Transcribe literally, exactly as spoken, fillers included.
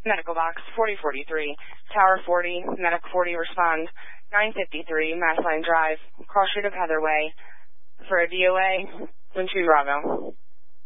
Medical Box forty forty-three, Tower forty, Medic forty, respond. nine fifty-three, Massline Drive, Cross Street of Heatherway. For a D O A, Wind two Bravo.